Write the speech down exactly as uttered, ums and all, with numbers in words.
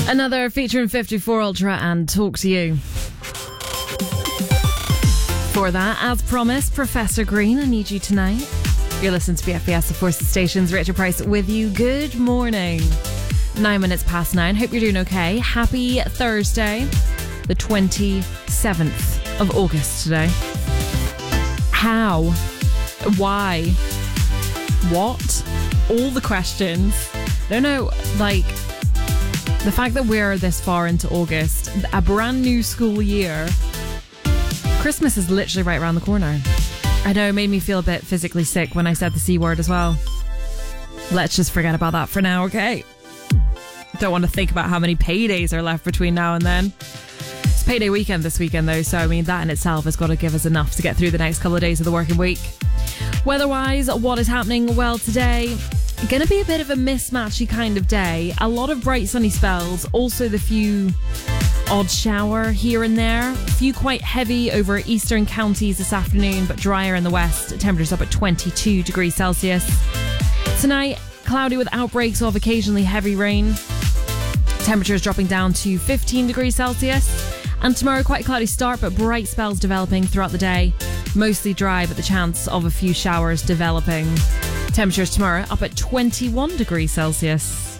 Another featuring fifty-four Ultra and Talk to You. For that, as promised, Professor Green, I Need You Tonight. You're listening to B F B S, of course, the station's Richard Price with you. Good morning. Nine minutes past nine. Hope you're doing okay. Happy Thursday, the twenty-seventh of August today. How? Why? What? All the questions. No, no, like, the fact that we're this far into August, a brand new school year, Christmas is literally right around the corner. I know, it made me feel a bit physically sick when I said the C word as well. Let's just forget about that for now, okay? Don't want to think about how many paydays are left between now and then. It's payday weekend this weekend though, so I mean that in itself has got to give us enough to get through the next couple of days of the working week. Weather-wise, what is happening? Well, today, going to be a bit of a mismatchy kind of day. A lot of bright sunny spells, also the few odd shower here and there. A few quite heavy over eastern counties this afternoon, but drier in the west. Temperatures up at twenty-two degrees Celsius. Tonight, cloudy with outbreaks of occasionally heavy rain. Temperatures dropping down to fifteen degrees Celsius. And tomorrow, quite a cloudy start, but bright spells developing throughout the day. Mostly dry, but the chance of a few showers developing. Temperatures tomorrow up at twenty-one degrees Celsius.